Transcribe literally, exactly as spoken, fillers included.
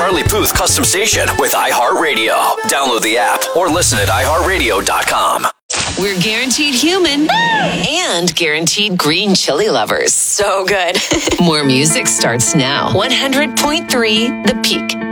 Charlie Puth custom station with iHeartRadio. Download the app or listen at i heart radio dot com. We're guaranteed human and guaranteed green chili lovers. So good. More music starts now. one hundred point three The Peak.